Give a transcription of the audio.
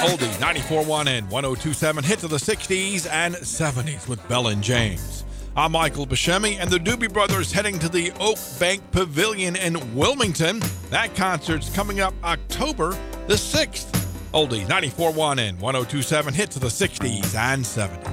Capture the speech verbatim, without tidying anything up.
Oldie ninety-four point one and one oh two point seven hits of the sixties and seventies with Bell and James. I'm Michael Buscemi, and the Doobie Brothers heading to the Oak Bank Pavilion in Wilmington. That concert's coming up October the sixth. Oldie ninety-four point one and one oh two point seven hits of the sixties and seventies.